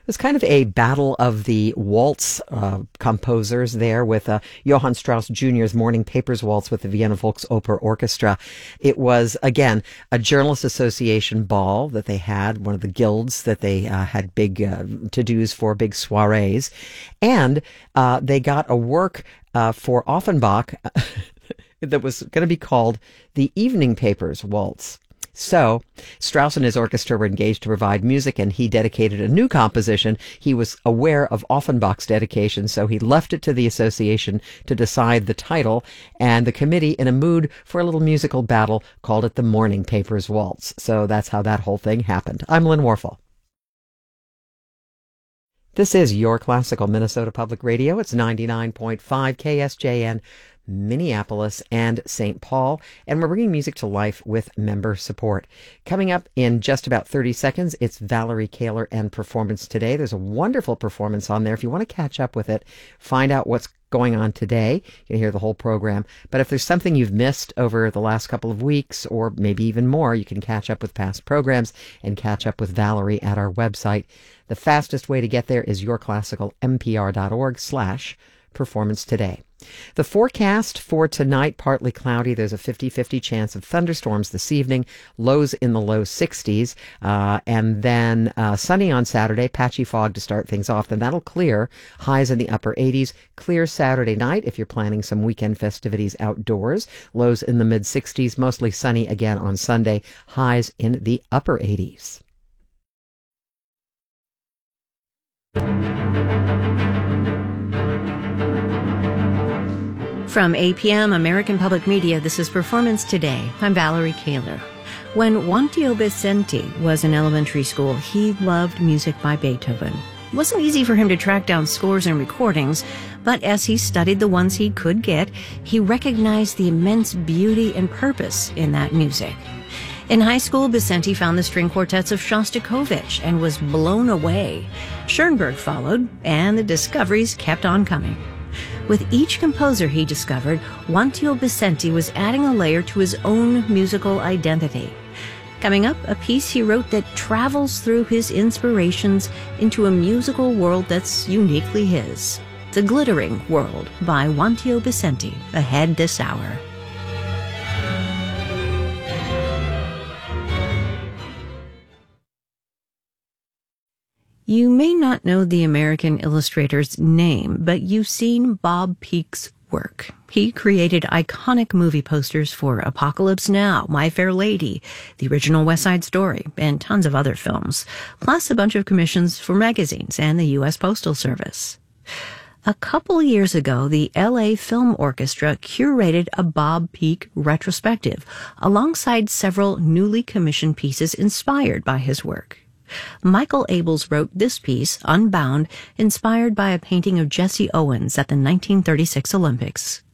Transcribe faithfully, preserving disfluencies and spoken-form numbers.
was kind of a battle of the waltz uh, composers there with uh, Johann Strauss Junior's Morning Papers Waltz with the Vienna Volksoper Orchestra. It was, again, a Journalist Association ball that they had, one of the guilds that they uh, had big uh, to-dos for, big soirees. And uh, they got a work uh, for Offenbach that was going to be called the Evening Papers Waltz. So Strauss and his orchestra were engaged to provide music, and he dedicated a new composition. He was aware of Offenbach's dedication, so he left it to the association to decide the title, and the committee, in a mood for a little musical battle, called it the Morning Papers Waltz. So that's how that whole thing happened. I'm Lynn Warfel. This is your classical Minnesota Public Radio. It's ninety-nine point five K S J N, Minneapolis and Saint Paul, and we're bringing music to life with member support. Coming up in just about thirty seconds, it's Valerie Kaler and Performance Today. There's a wonderful performance on there. If you want to catch up with it, find out what's going on today. You can hear the whole program. But if there's something you've missed over the last couple of weeks, or maybe even more, you can catch up with past programs and catch up with Valerie at our website. The fastest way to get there is yourclassicalmpr.org slash performance today. The forecast for tonight, partly cloudy. There's a fifty-fifty chance of thunderstorms this evening, lows in the low sixties, uh, and then uh, sunny on Saturday, patchy fog to start things off. Then that'll clear, highs in the upper eighties. Clear Saturday night if you're planning some weekend festivities outdoors, lows in the mid sixties, mostly sunny again on Sunday, highs in the upper eighties. From A P M American Public Media, this is Performance Today. I'm Valerie Kaler. When Wantio Vicenti was in elementary school, he loved music by Beethoven. It wasn't easy for him to track down scores and recordings, but as he studied the ones he could get, he recognized the immense beauty and purpose in that music. In high school, Vicenti found the string quartets of Shostakovich and was blown away. Schoenberg followed, and the discoveries kept on coming. With each composer he discovered, Wantio Vicenti was adding a layer to his own musical identity. Coming up, a piece he wrote that travels through his inspirations into a musical world that's uniquely his. The Glittering World by Wantio Vicenti, ahead this hour. You may not know the American illustrator's name, but you've seen Bob Peak's work. He created iconic movie posters for Apocalypse Now, My Fair Lady, the original West Side Story, and tons of other films, plus a bunch of commissions for magazines and the U S Postal Service. A couple years ago, the L A Film Orchestra curated a Bob Peak retrospective, alongside several newly commissioned pieces inspired by his work. Michael Abels wrote this piece, Unbound, inspired by a painting of Jesse Owens at the nineteen thirty-six Olympics.